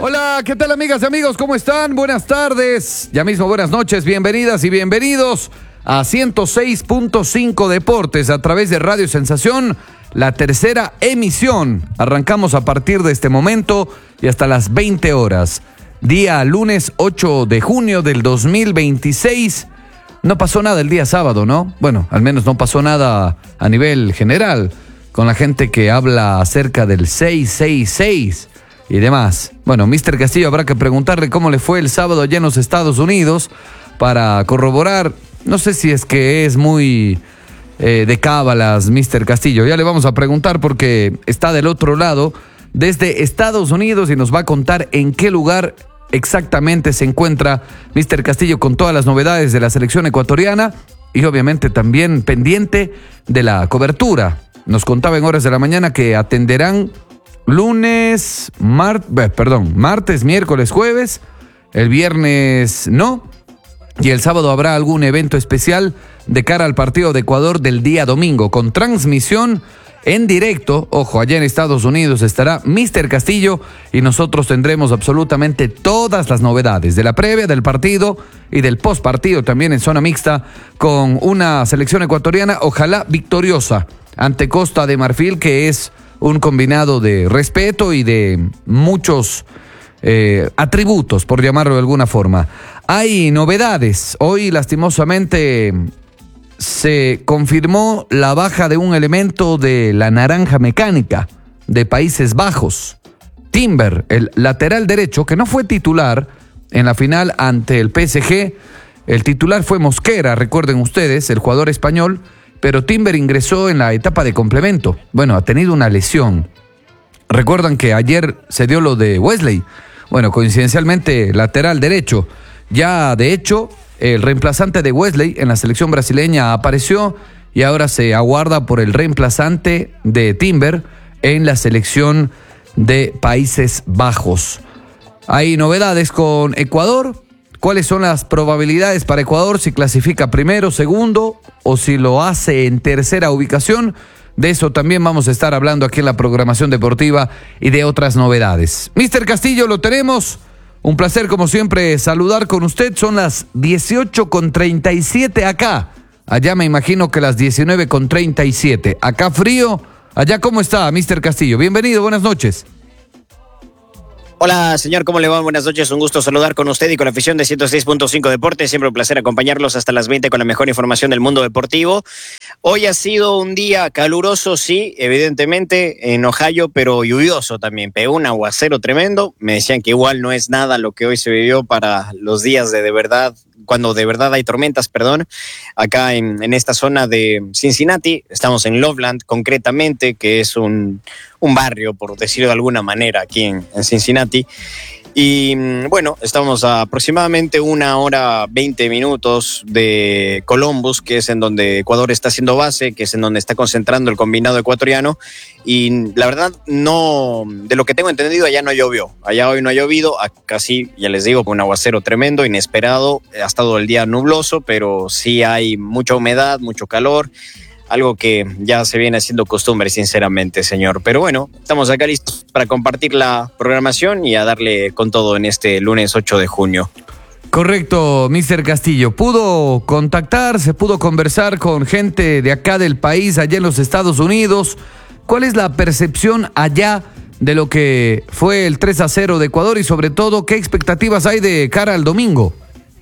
Hola, ¿qué tal amigas y amigos? ¿Cómo están? Buenas tardes, ya mismo buenas noches, bienvenidas y bienvenidos a 106.5 Deportes a través de Radio Sensación, la tercera emisión. Arrancamos a partir de este momento y hasta las 20 horas. Día lunes 8 de junio del 2026. No pasó nada el día sábado, ¿no? Bueno, al menos no pasó nada a nivel general con la gente que habla acerca del 666 y demás. Bueno, Mr. Castillo habrá que preguntarle cómo le fue el sábado allá en los Estados Unidos para corroborar. No sé si es que es muy de cábalas, Mr. Castillo. Ya le vamos a preguntar porque está del otro lado, desde Estados Unidos, y nos va a contar en qué lugar exactamente se encuentra Mr. Castillo con todas las novedades de la selección ecuatoriana y obviamente también pendiente de la cobertura. Nos contaba en horas de la mañana que atenderán martes, miércoles, jueves, el viernes no, y el sábado habrá algún evento especial de cara al partido de Ecuador del día domingo, con transmisión en directo. Ojo, allá en Estados Unidos estará Mr. Castillo y nosotros tendremos absolutamente todas las novedades de la previa, del partido y del postpartido también en zona mixta, con una selección ecuatoriana ojalá victoriosa ante Costa de Marfil, que es un combinado de respeto y de muchos atributos, por llamarlo de alguna forma. Hay novedades. Hoy, lastimosamente, se confirmó la baja de un elemento de la Naranja Mecánica de Países Bajos. Timber, el lateral derecho, que no fue titular en la final ante el PSG. El titular fue Mosquera, recuerden ustedes, el jugador español, pero Timber ingresó en la etapa de complemento. Bueno, ha tenido una lesión. Recuerdan que ayer se dio lo de Wesley. Bueno, coincidencialmente, lateral derecho. Ya, de hecho, el reemplazante de Wesley en la selección brasileña apareció y ahora se aguarda por el reemplazante de Timber en la selección de Países Bajos. Hay novedades con Ecuador. ¿Cuáles son las probabilidades para Ecuador si clasifica primero, segundo o si lo hace en tercera ubicación? De eso también vamos a estar hablando aquí en la programación deportiva y de otras novedades. Mr. Castillo, lo tenemos. Un placer, como siempre, saludar con usted. Son las 18:37 acá. Allá me imagino que las 19:37. Acá frío. Allá, ¿cómo está, Mr. Castillo? Bienvenido, buenas noches. Hola, señor, ¿cómo le va? Buenas noches, un gusto saludar con usted y con la afición de 106.5 Deportes. Siempre un placer acompañarlos hasta las 20 con la mejor información del mundo deportivo. Hoy ha sido un día caluroso, sí, evidentemente, en Ohio, pero lluvioso también. Pegó un aguacero tremendo. Me decían que igual no es nada lo que hoy se vivió para los días de verdad, cuando de verdad hay tormentas, acá en esta zona de Cincinnati. Estamos en Loveland, concretamente, que es un barrio, por decirlo de alguna manera, aquí en Cincinnati. Y bueno, estamos a aproximadamente 1 hora 20 minutos de Columbus, que es en donde Ecuador está haciendo base, que es en donde está concentrando el combinado ecuatoriano. Y la verdad, no, de lo que tengo entendido, allá no llovió. Allá hoy no ha llovido, acá sí, ya les digo, con un aguacero tremendo, inesperado. Ha estado el día nubloso, pero sí hay mucha humedad, mucho calor. Algo que ya se viene haciendo costumbre, sinceramente, señor. Pero bueno, estamos acá listos para compartir la programación y a darle con todo en este lunes 8 de junio. Correcto, Mr. Castillo. ¿Pudo contactarse, pudo conversar con gente de acá del país, allá en los Estados Unidos? ¿Cuál es la percepción allá de lo que fue el 3-0 de Ecuador y sobre todo qué expectativas hay de cara al domingo?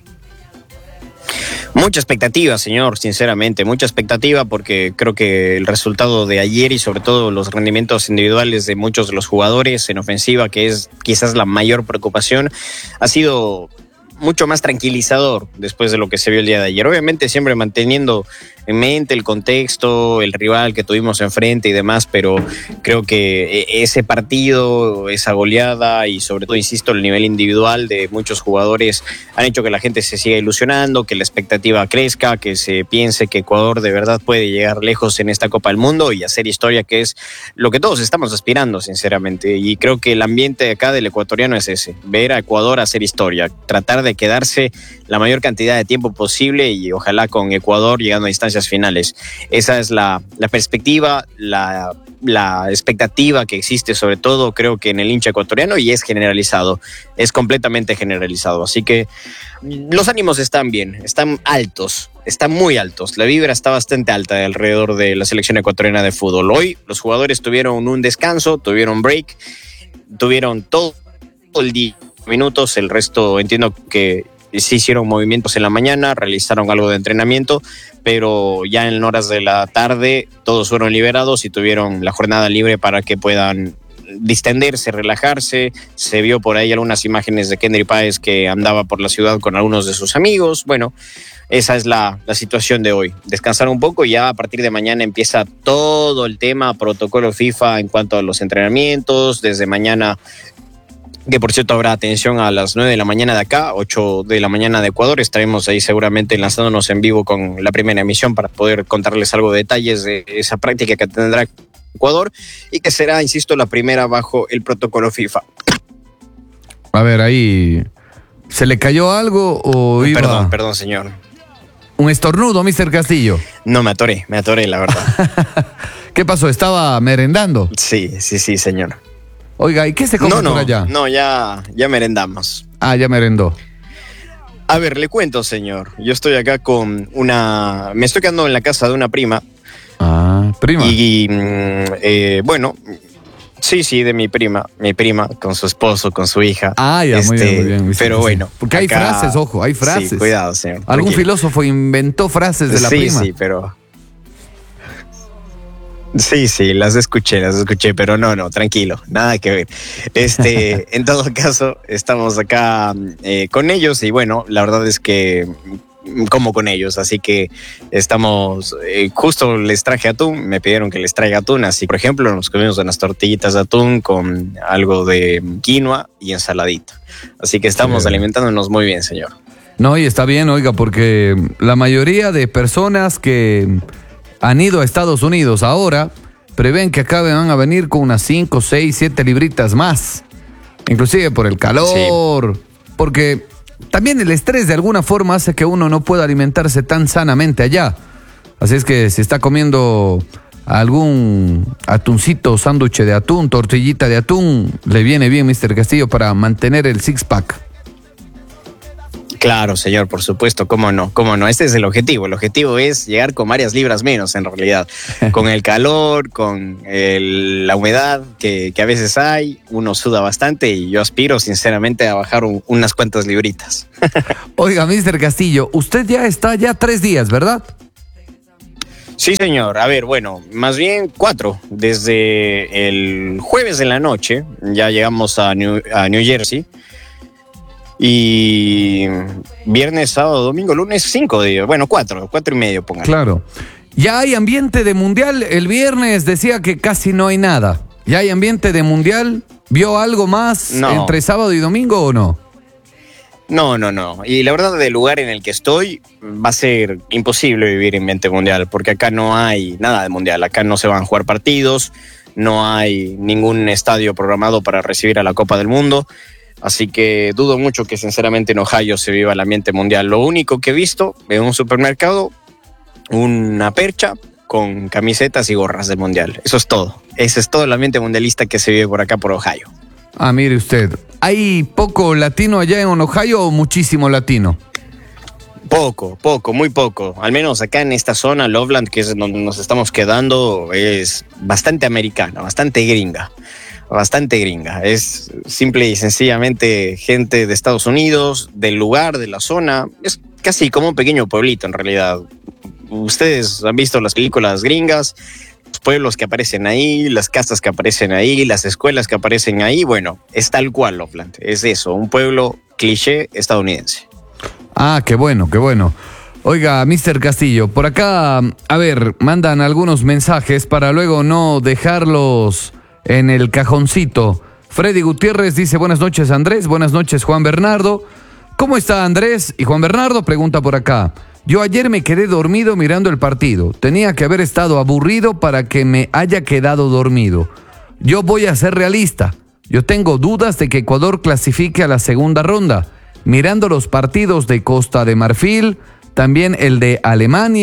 Mucha expectativa, señor, sinceramente, mucha expectativa, porque creo que el resultado de ayer y sobre todo los rendimientos individuales de muchos de los jugadores en ofensiva, que es quizás la mayor preocupación, ha sido mucho más tranquilizador después de lo que se vio el día de ayer. Obviamente siempre manteniendo en mente el contexto, el rival que tuvimos enfrente y demás, pero creo que ese partido, esa goleada y sobre todo, insisto, el nivel individual de muchos jugadores han hecho que la gente se siga ilusionando, que la expectativa crezca, que se piense que Ecuador de verdad puede llegar lejos en esta Copa del Mundo y hacer historia, que es lo que todos estamos aspirando, sinceramente. Y creo que el ambiente acá del ecuatoriano es ese, ver a Ecuador hacer historia, tratar de quedarse la mayor cantidad de tiempo posible y ojalá con Ecuador llegando a instancias instancias finales. Esa es la perspectiva, la expectativa que existe, sobre todo creo que en el hincha ecuatoriano, y es generalizado, es completamente generalizado. Así que los ánimos están bien, están altos, están muy altos. La vibra está bastante alta alrededor de la selección ecuatoriana de fútbol. Hoy los jugadores tuvieron un descanso, tuvieron break, tuvieron todo el día, minutos, el resto entiendo que sí hicieron movimientos en la mañana, realizaron algo de entrenamiento, pero ya en horas de la tarde todos fueron liberados y tuvieron la jornada libre para que puedan distenderse, relajarse. Se vio por ahí algunas imágenes de Kendry Páez que andaba por la ciudad con algunos de sus amigos. Bueno, esa es la situación de hoy. Descansar un poco y ya a partir de mañana empieza todo el tema protocolo FIFA en cuanto a los entrenamientos. Desde mañana, que por cierto habrá atención a las 9 de la mañana de acá, 8 de la mañana de Ecuador. Estaremos ahí seguramente lanzándonos en vivo con la primera emisión para poder contarles algo de detalles de esa práctica que tendrá Ecuador y que será, insisto, la primera bajo el protocolo FIFA. A ver, ahí, ¿se le cayó algo o iba? Perdón, señor. ¿Un estornudo, Mr. Castillo? No, me atoré, la verdad. ¿Qué pasó? ¿Estaba merendando? Sí, señor. Oiga, ¿y qué se come por allá? No, ya merendamos. Ah, ya merendó. A ver, le cuento, señor. Yo estoy acá con me estoy quedando en la casa de una prima. Ah, prima. Y bueno, sí, de mi prima con su esposo, con su hija. Ah, ya, muy bien. Pero sí, bueno. Porque hay frases, ojo, hay frases. Sí, cuidado, señor. Algún filósofo inventó frases de la prima. Sí, pero... Sí, las escuché, pero no, tranquilo, nada que ver. En todo caso, estamos acá con ellos y bueno, la verdad es que como con ellos, así que estamos, justo les traje atún, me pidieron que les traiga atún, así por ejemplo nos comimos unas tortillitas de atún con algo de quinoa y ensaladita, así que estamos alimentándonos muy bien, señor. No, y está bien, oiga, porque la mayoría de personas que han ido a Estados Unidos ahora prevén que acá van a venir con unas 5, 6, 7 libritas más, inclusive por el calor, porque también el estrés de alguna forma hace que uno no pueda alimentarse tan sanamente allá. Así es que si está comiendo algún atuncito, sándwich de atún, tortillita de atún, le viene bien, Mr. Castillo, para mantener el six-pack. Claro, señor, por supuesto, cómo no. Este es el objetivo. El objetivo es llegar con varias libras menos, en realidad. Con el calor, con la humedad que a veces hay, uno suda bastante y yo aspiro, sinceramente, a bajar unas cuantas libritas. Oiga, Mr. Castillo, usted ya está 3 días, ¿verdad? Sí, señor. A ver, bueno, más bien 4. Desde el jueves en la noche ya llegamos a New Jersey. Y viernes, sábado, domingo, lunes, 5 días. Bueno, 4 y medio, póngale. Claro. Ya hay ambiente de mundial. El viernes decía que casi no hay nada. ¿Ya hay ambiente de mundial? ¿Vio algo más entre sábado y domingo o no? No. Y la verdad, del lugar en el que estoy, va a ser imposible vivir en ambiente mundial, porque acá no hay nada de mundial. Acá no se van a jugar partidos, no hay ningún estadio programado para recibir a la Copa del Mundo. Así que dudo mucho que sinceramente en Ohio se viva el ambiente mundial. Lo único que he visto en un supermercado, una percha con camisetas y gorras del mundial. Eso es todo. Ese es todo el ambiente mundialista que se vive por acá, por Ohio. Ah, mire usted. ¿Hay poco latino allá en Ohio o muchísimo latino? Poco, muy poco. Al menos acá en esta zona, Loveland, que es donde nos estamos quedando, es bastante americana, bastante gringa. Es simple y sencillamente gente de Estados Unidos, del lugar, de la zona. Es casi como un pequeño pueblito en realidad. Ustedes han visto las películas gringas, los pueblos que aparecen ahí, las casas que aparecen ahí, las escuelas que aparecen ahí. Bueno, es tal cual Loveland. Es eso, un pueblo cliché estadounidense. Ah, qué bueno. Oiga, Mr. Castillo, por acá, a ver, mandan algunos mensajes para luego no dejarlos en el cajoncito. Freddy Gutiérrez dice: buenas noches, Andrés, buenas noches, Juan Bernardo. ¿Cómo está Andrés? Y Juan Bernardo pregunta por acá: yo ayer me quedé dormido mirando el partido. Tenía que haber estado aburrido para que me haya quedado dormido. Yo voy a ser realista. Yo tengo dudas de que Ecuador clasifique a la segunda ronda. Mirando los partidos de Costa de Marfil, también el de Alemania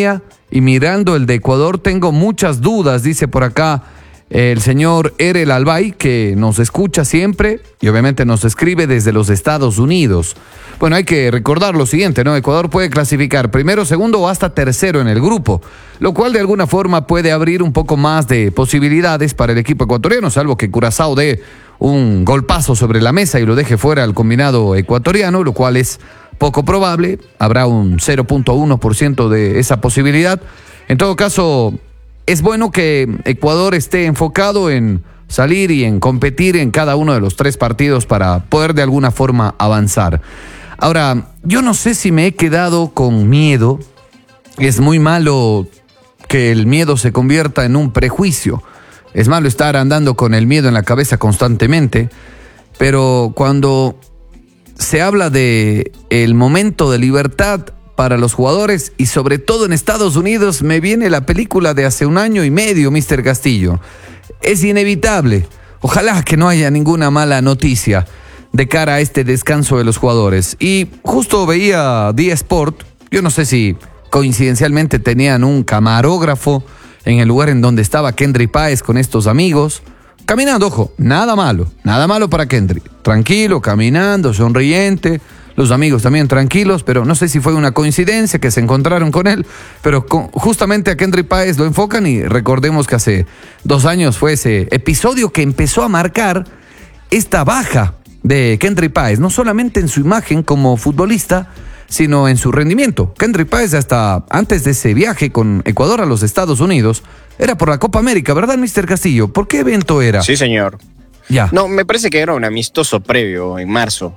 y mirando el de Ecuador tengo muchas dudas, dice por acá el señor Erel Albay, que nos escucha siempre y obviamente nos escribe desde los Estados Unidos. Bueno, hay que recordar lo siguiente, ¿no? Ecuador puede clasificar primero, segundo o hasta tercero en el grupo, lo cual de alguna forma puede abrir un poco más de posibilidades para el equipo ecuatoriano, salvo que Curazao dé un golpazo sobre la mesa y lo deje fuera al combinado ecuatoriano, lo cual es poco probable. Habrá un 0.1% de esa posibilidad. En todo caso, es bueno que Ecuador esté enfocado en salir y en competir en cada uno de los 3 partidos para poder de alguna forma avanzar. Ahora, yo no sé si me he quedado con miedo. Es muy malo que el miedo se convierta en un prejuicio. Es malo estar andando con el miedo en la cabeza constantemente, pero cuando se habla de el momento de libertad para los jugadores y sobre todo en Estados Unidos, me viene la película de hace 1 año y medio, Mr. Castillo. Es inevitable. Ojalá que no haya ninguna mala noticia de cara a este descanso de los jugadores. Y justo veía The Sport, yo no sé si coincidencialmente tenían un camarógrafo en el lugar en donde estaba Kendry Páez con estos amigos, caminando, ojo, nada malo para Kendry, tranquilo, caminando, sonriente, los amigos también tranquilos, pero no sé si fue una coincidencia que se encontraron con él, pero justamente a Kendry Páez lo enfocan y recordemos que hace 2 años fue ese episodio que empezó a marcar esta baja de Kendry Páez, no solamente en su imagen como futbolista, sino en su rendimiento. Kendry Páez, hasta antes de ese viaje con Ecuador a los Estados Unidos, era por la Copa América, ¿verdad, Mr. Castillo? ¿Por qué evento era? Sí, señor. Ya. No, me parece que era un amistoso previo en marzo.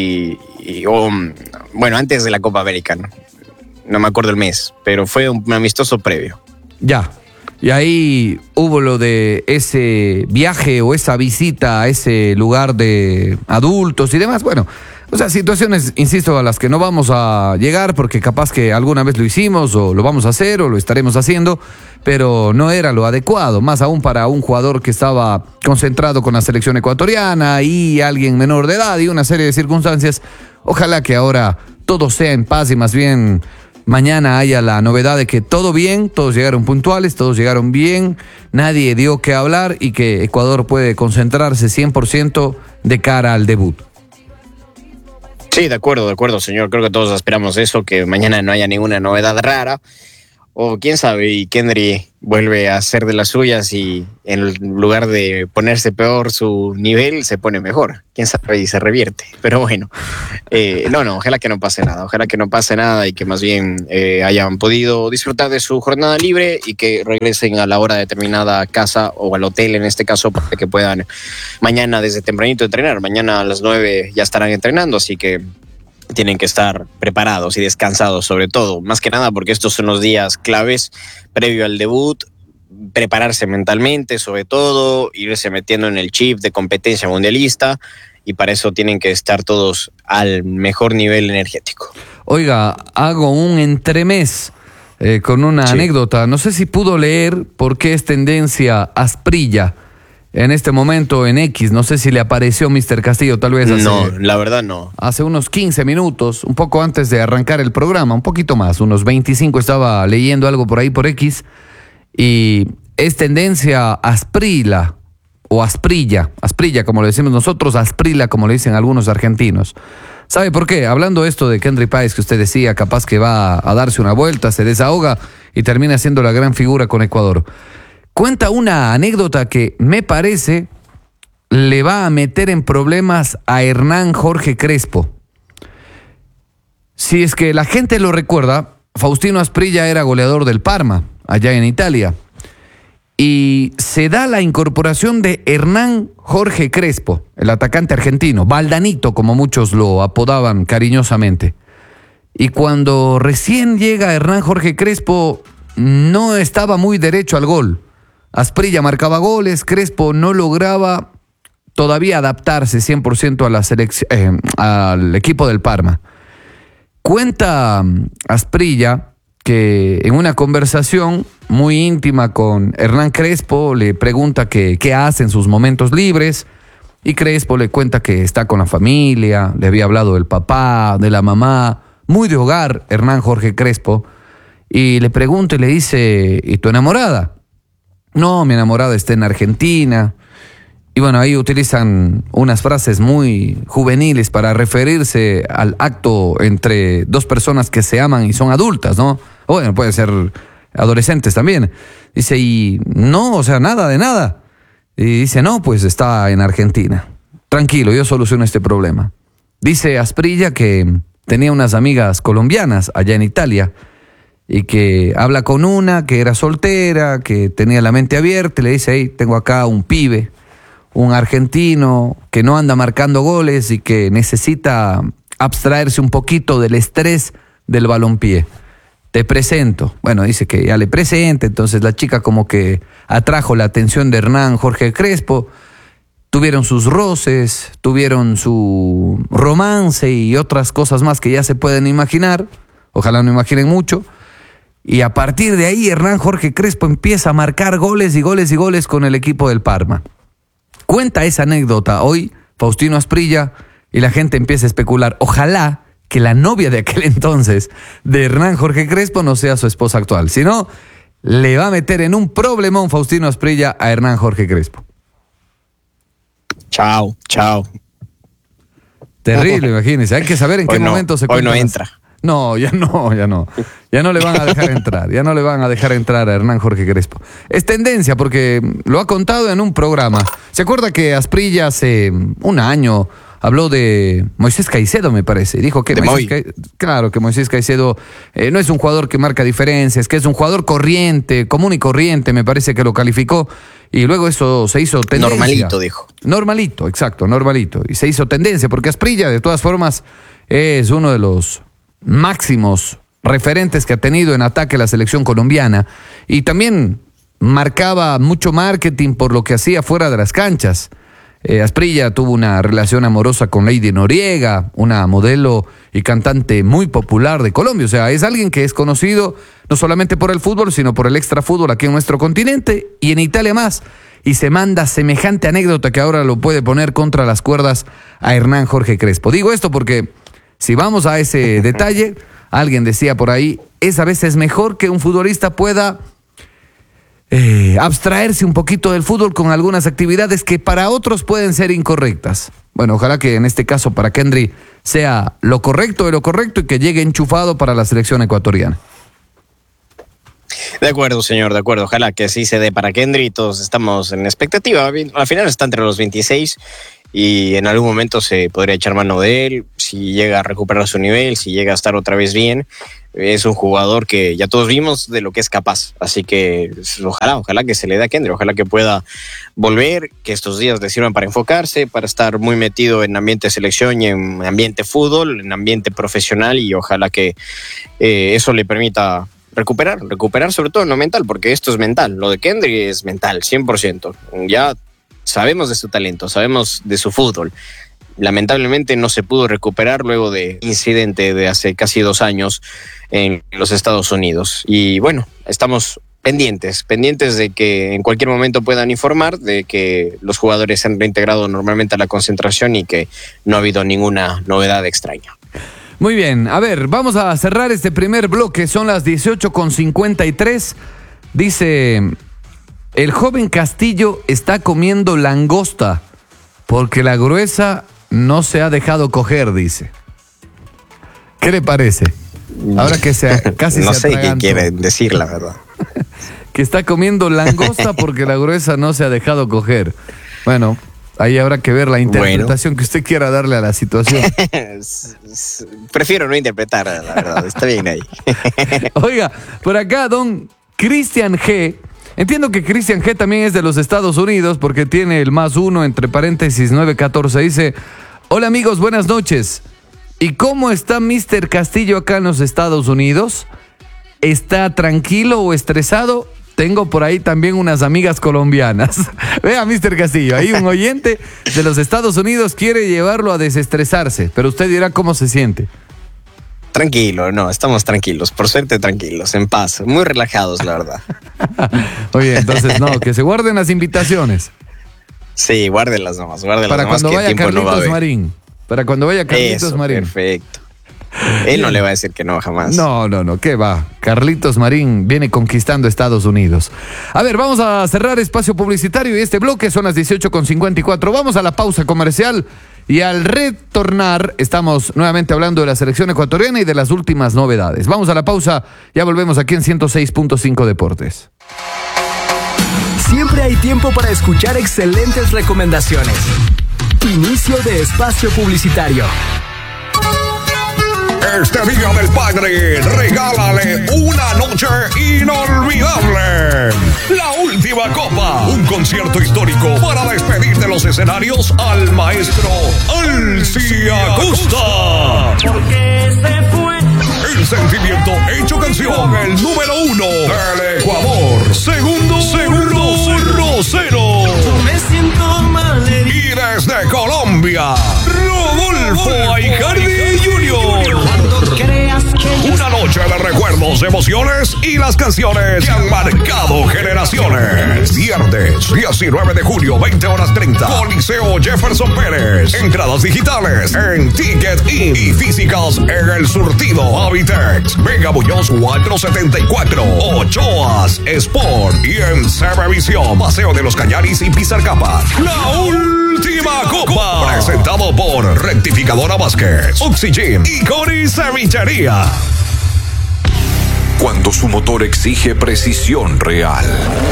Bueno, antes de la Copa América, no me acuerdo el mes, pero fue un amistoso previo. Ya. Y ahí hubo lo de ese viaje o esa visita a ese lugar de adultos y demás. Bueno, o sea, situaciones, insisto, a las que no vamos a llegar porque capaz que alguna vez lo hicimos o lo vamos a hacer o lo estaremos haciendo, pero no era lo adecuado, más aún para un jugador que estaba concentrado con la selección ecuatoriana y alguien menor de edad y una serie de circunstancias. Ojalá que ahora todo sea en paz y más bien mañana haya la novedad de que todo bien, todos llegaron puntuales, todos llegaron bien, nadie dio que hablar y que Ecuador puede concentrarse 100% de cara al debut. Sí, de acuerdo, señor. Creo que todos esperamos eso, que mañana no haya ninguna novedad rara. O quién sabe, y Kendry vuelve a hacer de las suyas y en lugar de ponerse peor su nivel, se pone mejor. Quién sabe y se revierte. Pero bueno, ojalá que no pase nada. Ojalá que no pase nada y que más bien hayan podido disfrutar de su jornada libre y que regresen a la hora determinada a casa o al hotel en este caso para que puedan mañana desde tempranito entrenar. Mañana a las 9 ya estarán entrenando, así que tienen que estar preparados y descansados sobre todo, más que nada porque estos son los días claves previo al debut, prepararse mentalmente sobre todo, irse metiendo en el chip de competencia mundialista y para eso tienen que estar todos al mejor nivel energético. Oiga, hago un entremés con una anécdota, no sé si pudo leer por qué es tendencia Asprilla en este momento en X, no sé si le apareció Mr. Castillo, tal vez no, la verdad no. Hace unos 15 minutos, un poco antes de arrancar el programa, un poquito más, unos 25, estaba leyendo algo por ahí por X, y es tendencia Asprila, o Asprilla como le decimos nosotros, Asprila como le dicen algunos argentinos. ¿Sabe por qué? Hablando esto de Kendry Páez que usted decía, capaz que va a darse una vuelta, se desahoga y termina siendo la gran figura con Ecuador. Cuenta una anécdota que me parece le va a meter en problemas a Hernán Jorge Crespo. Si es que la gente lo recuerda, Faustino Asprilla era goleador del Parma, allá en Italia. Y se da la incorporación de Hernán Jorge Crespo, el atacante argentino, Valdanito, como muchos lo apodaban cariñosamente. Y cuando recién llega Hernán Jorge Crespo, no estaba muy derecho al gol. Asprilla marcaba goles, Crespo no lograba todavía adaptarse 100% a la selección, al equipo del Parma. Cuenta Asprilla que en una conversación muy íntima con Hernán Crespo le pregunta qué hace en sus momentos libres y Crespo le cuenta que está con la familia, le había hablado del papá, de la mamá, muy de hogar Hernán Jorge Crespo. y le pregunta y le dice, ¿y tu enamorada? No, mi enamorada está en Argentina. Y bueno, ahí utilizan unas frases muy juveniles para referirse al acto entre dos personas que se aman y son adultas, ¿no? O bueno, puede ser adolescentes también. Dice, y no, o sea, nada de nada. Y dice, no, pues está en Argentina. Tranquilo, yo soluciono este problema. Dice Asprilla que tenía unas amigas colombianas allá en Italia y que habla con una que era soltera, que tenía la mente abierta y le dice, hey, tengo acá un pibe, un argentino que no anda marcando goles y que necesita abstraerse un poquito del estrés del balompié. Te presento. Bueno, dice que ya le presenta, entonces la chica como que atrajo la atención de Hernán Jorge Crespo. Tuvieron sus roces, tuvieron su romance y otras cosas más que ya se pueden imaginar. Ojalá no imaginen mucho. Y a partir de ahí Hernán Jorge Crespo empieza a marcar goles y goles y goles con el equipo del Parma. Cuenta esa anécdota hoy Faustino Asprilla y la gente empieza a especular. Ojalá que la novia de aquel entonces de Hernán Jorge Crespo no sea su esposa actual. Si no, le va a meter en un problemón Faustino Asprilla a Hernán Jorge Crespo. Chao. Terrible, imagínense. Hay que saber en qué momento se cuenta. Hoy no entra. No, ya no. Ya no le van a dejar entrar. Ya no le van a dejar entrar a Hernán Jorge Crespo. Es tendencia porque lo ha contado en un programa. ¿Se acuerda que Asprilla hace un año habló de Moisés Caicedo, me parece? Dijo que claro, que Moisés Caicedo no es un jugador que marca diferencias, que es un jugador corriente, común y corriente, me parece que lo calificó. Y luego eso se hizo tendencia. Normalito, dijo. Normalito, exacto, normalito. Y se hizo tendencia porque Asprilla, de todas formas, es uno de los máximos referentes que ha tenido en ataque la selección colombiana. Y también marcaba mucho marketing por lo que hacía fuera de las canchas. Asprilla tuvo una relación amorosa con Lady Noriega, una modelo y cantante muy popular de Colombia. O sea, es alguien que es conocido no solamente por el fútbol, sino por el extrafútbol aquí en nuestro continente y en Italia más. Y se manda semejante anécdota que ahora lo puede poner contra las cuerdas a Hernán Jorge Crespo. Digo esto porque si vamos a ese detalle, alguien decía por ahí, es a veces mejor que un futbolista pueda abstraerse un poquito del fútbol con algunas actividades que para otros pueden ser incorrectas. Bueno, ojalá que en este caso para Kendry sea lo correcto de lo correcto y que llegue enchufado para la selección ecuatoriana. De acuerdo, señor, de acuerdo. Ojalá que así se dé para Kendry. Todos estamos en expectativa. Al final está entre los 26 y en algún momento se podría echar mano de él. Si llega a recuperar su nivel, si llega a estar otra vez bien, es un jugador que ya todos vimos de lo que es capaz. Así que ojalá que se le dé a Kendry, ojalá que pueda volver, que estos días le sirvan para enfocarse, para estar muy metido en ambiente de selección y en ambiente fútbol, en ambiente profesional, y ojalá que eso le permita recuperar sobre todo en lo mental, porque esto es mental. Lo de Kendry es mental, 100%. Ya sabemos de su talento, sabemos de su fútbol. Lamentablemente no se pudo recuperar luego de incidente de hace casi 2 años en los Estados Unidos. Y bueno, estamos pendientes de que en cualquier momento puedan informar de que los jugadores se han reintegrado normalmente a la concentración y que no ha habido ninguna novedad extraña. Muy bien, a ver, vamos a cerrar este primer bloque, son las 18:53. Dice, el joven Castillo está comiendo langosta porque la gruesa no se ha dejado coger, dice. ¿Qué le parece? Ahora que casi no se sé atragantó. qué quiere decir, la verdad. Que está comiendo langosta porque la gruesa no se ha dejado coger. Bueno, ahí habrá que ver la interpretación que usted quiera darle a la situación. Prefiero no interpretar, la verdad. Está bien ahí. Oiga, por acá don Cristian G. Entiendo que Cristian G también es de los Estados Unidos porque tiene el +1 entre paréntesis 914. Dice, hola amigos, buenas noches. ¿Y cómo está Mr. Castillo acá en los Estados Unidos? ¿Está tranquilo o estresado? Tengo por ahí también unas amigas colombianas. Vea, Mr. Castillo, ahí un oyente de los Estados Unidos quiere llevarlo a desestresarse, pero usted dirá cómo se siente. Tranquilo, no, estamos tranquilos, por suerte tranquilos, en paz, muy relajados, la verdad. Oye, entonces no, que se guarden las invitaciones. Sí, guárdenlas nomás, para cuando vaya Carlitos Marín. Para cuando vaya Carlitos Marín. Perfecto. Él no le va a decir que no jamás. No, ¿qué va? Carlitos Marín viene conquistando Estados Unidos. A ver, vamos a cerrar espacio publicitario y este bloque son las 18:54. Vamos a la pausa comercial y al retornar estamos nuevamente hablando de la selección ecuatoriana y de las últimas novedades. Vamos a la pausa, ya volvemos aquí en 106.5 Deportes. Siempre hay tiempo para escuchar excelentes recomendaciones. Inicio de espacio publicitario. Este Día del Padre, regálale una noche inolvidable. La Última Copa, un concierto histórico para despedir de los escenarios al maestro Alci Acosta. Porque se fue. El sentimiento hecho canción, el número 1 del Ecuador. Segundo, Rosero. Me siento mal herido. Y desde Colombia, Rodolfo Aicardi Jr. Cuando creas que Una noche de recuerdos, emociones y las canciones que han marcado generaciones. Viernes 19 de julio, 20:30. Coliseo Jefferson Pérez. Entradas digitales en Ticket In y físicas en El Surtido, Habitex, Vega Muñoz 474, Ochoas Sport y en Sevevisión, Paseo de los Cañaris y Pizarcapa. La Última Copa, presentado por Rectificadora Vázquez, Oxygen y Cori Cevichería. Cuando su motor exige precisión real.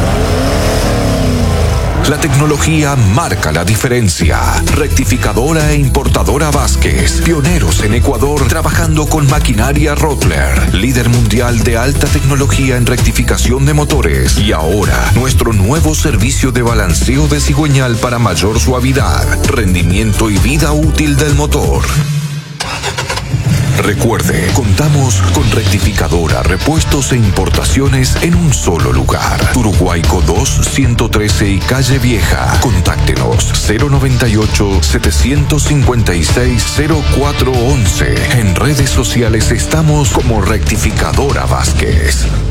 La tecnología marca la diferencia. Rectificadora e importadora Vázquez, pioneros en Ecuador trabajando con maquinaria Rottler, líder mundial de alta tecnología en rectificación de motores. Y ahora, nuestro nuevo servicio de balanceo de cigüeñal para mayor suavidad, rendimiento y vida útil del motor. Recuerde, contamos con rectificadora, repuestos e importaciones en un solo lugar. Uruguaico 2, 113 y Calle Vieja. Contáctenos 098-756-0411. En redes sociales estamos como Rectificadora Vázquez.